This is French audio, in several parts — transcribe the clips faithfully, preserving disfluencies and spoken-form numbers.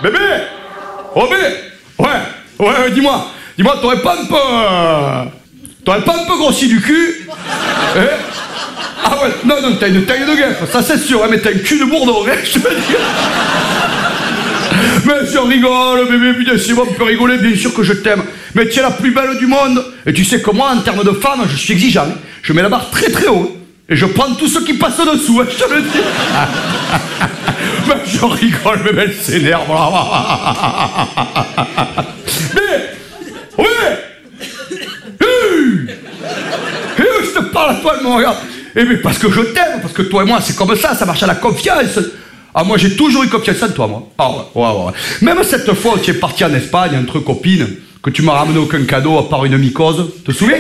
Bébé. Oh bébé. Ouais, ouais, ouais, dis-moi. Dis-moi, t'aurais pas un peu... Euh... T'aurais pas un peu grossi du cul? Eh? Ah ouais, non, non, t'as une taille de guêpe, ça c'est sûr, hein, mais t'as un cul de bourdon, hein, je te dis. Mais je rigole, bébé, bien sûr, on peut rigoler, bien sûr que je t'aime. Mais tu es la plus belle du monde. Et tu sais que moi, en termes de femme, je suis exigeant. Je mets la barre très très haut. Et je prends tout ce qui passe dessous, hein, je te le dis. Mais je rigole, mais elle s'énerve. Mais, oui, je te parle à toi, elle me regarde. Eh mais parce que je t'aime, parce que toi et moi, c'est comme ça, ça marche à la confiance. Ah, moi, j'ai toujours eu confiance en toi, moi. Ah ouais, ouais, ouais. Même cette fois où tu es parti en Espagne entre copines, que tu m'as ramené aucun cadeau à part une mycose, te souviens?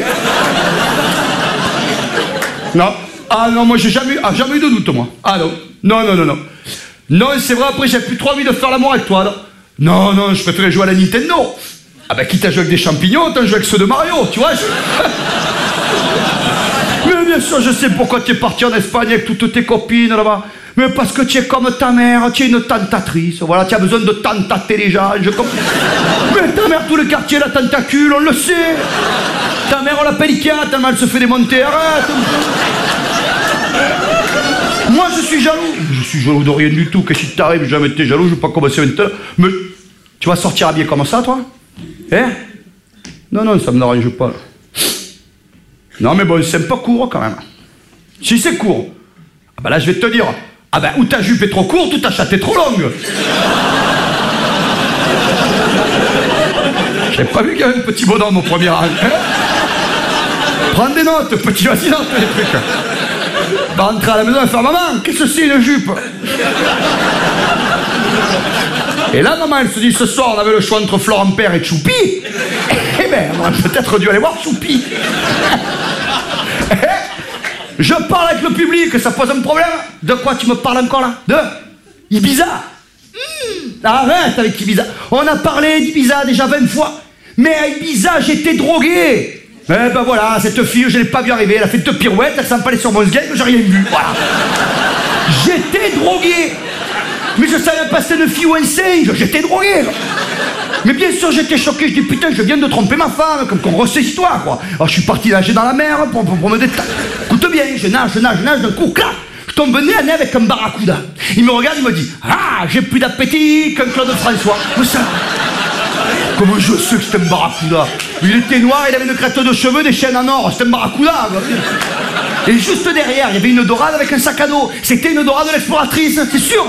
Non. Ah non, moi, j'ai jamais, ah, jamais eu de doute, moi. Ah non. Non, non, non, non. Non, c'est vrai, après, j'ai plus trop envie de faire l'amour avec toi, là. Non, non, je préférais jouer à la Nintendo. Ah ben, quitte à jouer avec des champignons, autant jouer avec ceux de Mario, tu vois. Je... Mais bien sûr, je sais pourquoi tu es parti en Espagne avec toutes tes copines là-bas. Mais parce que tu es comme ta mère, tu es une tentatrice. Voilà, tu as besoin de tentater les gens. Je comprends. Mais ta mère, tout le quartier la tentacule, on le sait. Ta mère, on l'appelle Ikea, tellement elle se fait démonter. Arrête. Moi, je suis jaloux. Je suis jaloux de rien du tout. Qu'est-ce qui t'arrive? Jamais été jaloux, je vais pas commencer maintenant. Mais tu vas sortir habillé comme ça, toi? Hein? Non, non, ça me dérange pas. Non, mais bon, c'est un peu court quand même. Si c'est court, ah bah là, je vais te dire. Ah ben, ou ta jupe est trop courte, ou ta chatte est trop longue. J'ai pas vu qu'il y avait un petit bonhomme au premier rang. Hein? Prends des notes, petit, vas-y, note les trucs. Va rentrer à la maison et faire maman, qu'est-ce que c'est une jupe? Et là, maman, elle se dit, ce soir, on avait le choix entre Florent Père et Choupi. Eh ben, on aurait peut-être dû aller voir Choupi. Je parle avec le public, ça pose un problème? De quoi tu me parles encore là? De Ibiza? mmh. Arrête avec Ibiza. On a parlé d'Ibiza déjà vingt fois. Mais à Ibiza, j'étais drogué. Eh ben voilà, cette fille, je l'ai pas vu arriver. Elle a fait deux pirouettes, elle s'est empalée sur mon sgeg, j'ai rien vu. Voilà. J'étais drogué. Mais je savais pas si c'était une fille ou un singe. J'étais drogué. Mais bien sûr, j'étais choqué. Je dis putain, je viens de tromper ma femme, comme qu'on resaisit toi, quoi. Alors je suis parti nager dans la mer pour, pour, pour me détendre. Écoute bien, je nage, je nage, je nage, d'un coup, clac, je tombe nez à nez avec un barracuda. Il me regarde, il me dit ah, j'ai plus d'appétit qu'un Claude François. Mais ça, comment je sais que c'était un barracuda? Il était noir, il avait une crête de cheveux, des chaînes en or. C'était un barracuda, quoi. Et juste derrière, il y avait une dorade avec un sac à dos. C'était une dorade de l'exploratrice, c'est sûr.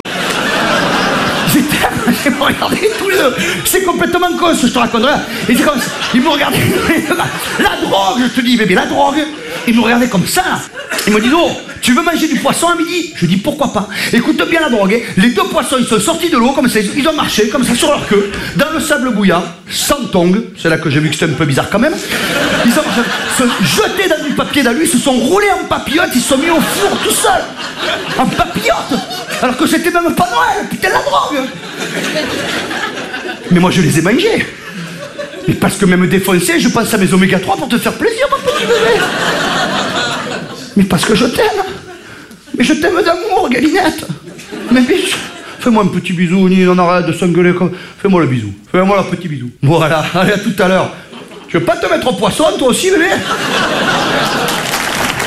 Ils me regardaient tous les deux. C'est complètement con ce que je te raconterai. Et c'est comme ça. Ils me regardaient. La drogue, je te dis, bébé, la drogue. Ils me regardaient comme ça. Ils me disent, oh, tu veux manger du poisson à midi? Je dis, pourquoi pas? Écoute bien la drogue. Hein. Les deux poissons, ils sont sortis de l'eau, comme ça. Ils ont marché, comme ça, sur leur queue, dans le sable bouillant, sans tongs. C'est là que j'ai vu que c'était un peu bizarre quand même. Ils ont se jeté dans du papier d'alu, ils se sont roulés en papillote, ils se sont mis au four tout seuls. En papillote. Alors que c'était même pas Noël, putain, la drogue. Mais moi je les ai mangés. Mais parce que même défoncé, je pense à mes oméga trois pour te faire plaisir, mon petit bébé. Mais parce que je t'aime. Mais je t'aime d'amour, Galinette. Mais biche, fais-moi un petit bisou, ni on arrête de s'engueuler comme... Fais-moi le bisou, fais-moi le petit bisou. Voilà, allez, à tout à l'heure. Tu veux pas te mettre au poisson, toi aussi, bébé?